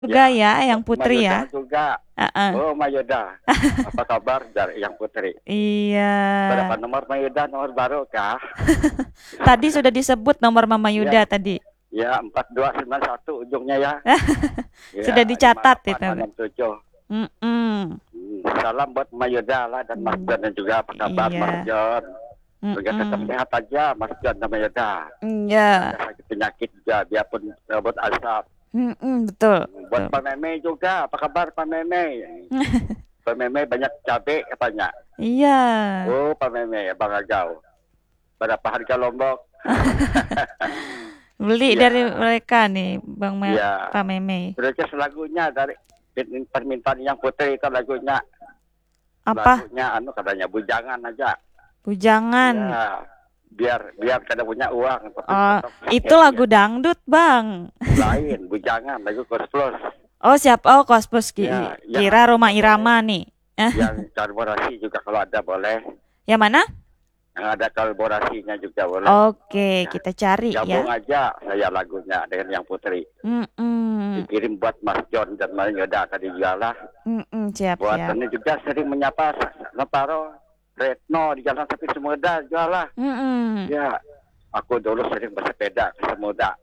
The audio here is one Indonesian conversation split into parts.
juga Ya, ya, yang Mbak Putri Yoda ya. juga. Heeh. Oh, Mbak Yoda. Apa kabar dari yang Putri? Iya. Berapa nomor Mbak Yoda? Nomor baru kah? Tadi sudah disebut nomor Mama Yuda Ya, tadi. ya 4291 ujungnya ya. Sudah Ya, dicatat itu. 5867. Mm-mm. Salam buat Mbak Yoda lah dan Mas Mm, John juga. Apa kabar Mas iya. John? Semoga tetap Mm-mm. sehat aja Mas John dan Mbak Yoda. Nggak Iya. ada sakit penyakit juga, biarpun buat asap. Mm-mm, betul. Buat Betul. Pak Meme juga, apa kabar Pak Meme? Pak Meme banyak cabai katanya. Iya. Oh, Pak Meme, Bang Agau. Berapa harga Lombok? Beli dari Ya, mereka nih, ya. Pak Meme. Terus lagunya dari permintaan yang Putri itu lagunya. Apa? Lagunya anu katanya bujangan aja. Bujangan. Ya, biar biar kada punya uang tapi Oh, tetap itu happy lagu aja. dangdut, Bang. Lain bujangan lagu Kos Plus. Oh, siap. Oh, Kospus Ya, yang kira asli Roma juga boleh. Irama nih. Yang kolaborasi juga kalau ada boleh. Yang mana? Yang ada kolaborasinya juga boleh. Oke, Ya, kita cari gabung ya. aja saya lagunya dengan yang Putri. Mm-mm. Dikirim buat Mas John dan Mas Yoda tadi juga lah. Mm-mm, siap, Buat siap. ini juga sering menyapa Naparo, Retno di Jalan Sapi Semuda juga lah. Mm-mm. Ya, aku dulu sering bersepeda ke Semuda.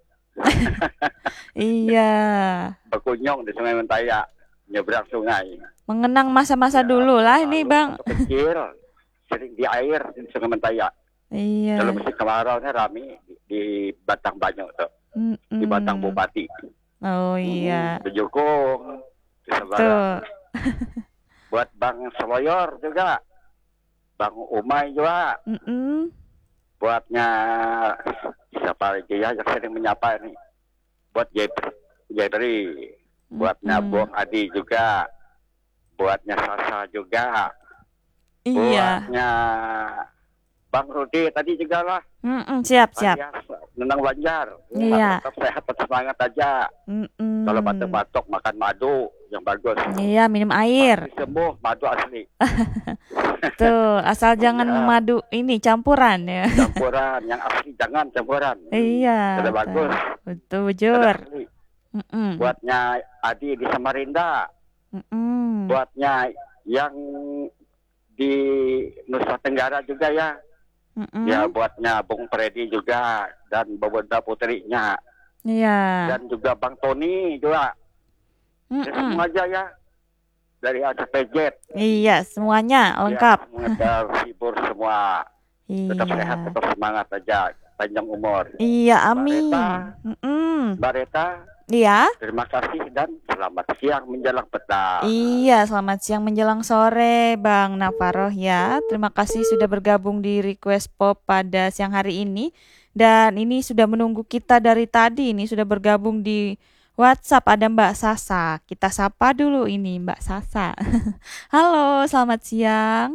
Iya, Berkunjung di Sungai Mentaya, nyebrang sungai. mengenang masa-masa Ya, dulu masa lah ini, lalu Bang. waktu kecil, sering di air di Sungai Mentaya. Kalau Iya. musim kemarau nih rame di Batang Banyu tuh, di Batang Mm-mm. Bupati. Oh iya, Bejukung, di seberang. betul. Buat Bang Seloyor juga, Bang Umay juga. Mm-mm. Buatnya siapa lagi ya yang sering menyapa ini. Buat Jepri, buatnya Mm-mm. Bung Adi juga, buatnya Sasa juga, Iya. buatnya Bang Rudi tadi juga lah, Mm-mm, siap, siap. alias Nenang Banjar. Ya, Iya. tetap sehat, tetap semangat aja. Kalau Mm-mm. batuk-batuk makan madu yang bagus. Iya, minum air. Pasti sembuh madu asli. Betul, asal jangan Ya, madu ini campuran ya. campuran yang asli jangan campuran. Iya, Sudah betul. bagus, Betul, sudah bujur. asli. Mm-mm. Buatnya Adi di Samarinda, Mm-mm. buatnya yang di Nusa Tenggara juga ya. Ya Mm-mm. buatnya Bung Freddy juga dan beberapa putrinya Iya. dan juga Bang Tony juga. Ya, Mm-mm. semua aja ya dari A sampai Z. Iya, semuanya Ya lengkap. semoga hibur semua. Tetap Iya. sehat, tetap semangat aja, panjang umur. Iya, Mbak Reta, amin. Mm-mm. Mbak Reta, Iya. terima kasih dan selamat siang menjelang petang. Iya, selamat siang menjelang sore, Bang Navarro ya. Terima kasih sudah bergabung di Request Pop pada siang hari ini. Dan ini sudah menunggu kita dari tadi. Ini sudah bergabung di WhatsApp ada Mbak Sasa. Kita sapa dulu ini Mbak Sasa. Halo, selamat siang.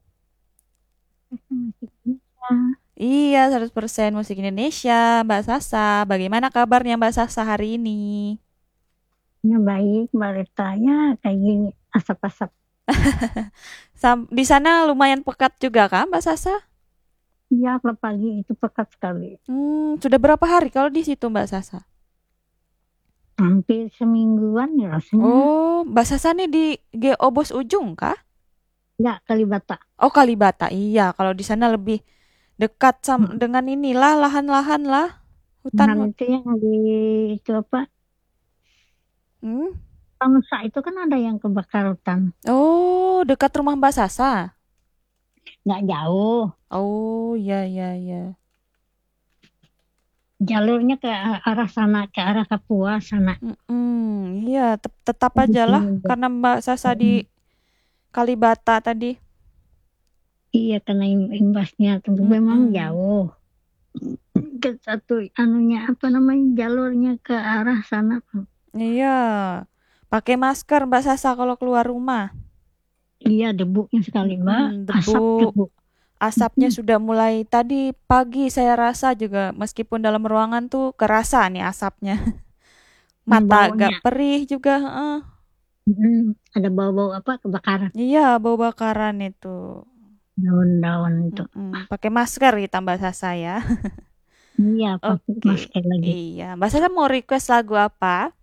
Iya, 100% musik Indonesia, Mbak Sasa. Bagaimana kabarnya Mbak Sasa hari ini? Ya baik, Mbak Retanya kayak gini, asap-asap. Di sana lumayan pekat juga kan, Mbak Sasa? Iya, kalau pagi itu pekat sekali. Sudah berapa hari kalau di situ Mbak Sasa? Hampir semingguan ya rasanya. Oh, Mbak Sasa nih di GO Bos Ujung kah? Enggak, Kalibata. Oh, Kalibata. Iya, kalau di sana lebih dekat dengan inilah lahan-lahan lah, Nah, hutan. itu yang di itu apa? Hmm? Nusa itu kan ada yang kebakar hutan. Oh, dekat rumah Mbak Sasa. Nggak jauh. Oh, ya ya ya. Jalurnya ke arah sana, ke arah Papua sana. Iya, tetap aja lah karena Mbak Sasa di Kalibata tadi. Iya, karena imbasnya tentu memang jauh. Ke satu anunya apa namanya jalurnya ke arah sana. Iya, pakai masker Mbak Sasa kalau keluar rumah. Iya, debunya sekali, Mbak. Asap debu. Asapnya sudah mulai tadi pagi saya rasa juga meskipun dalam ruangan tuh kerasa nih asapnya. Mata agak perih juga. Ada bau-bau apa kebakaran. Iya, bau bakaran itu. Daun-daun itu. Pakai masker kita Mbak Sasa ya. Iya, pakai masker lagi. Iya, Mbak Sasa mau request lagu apa?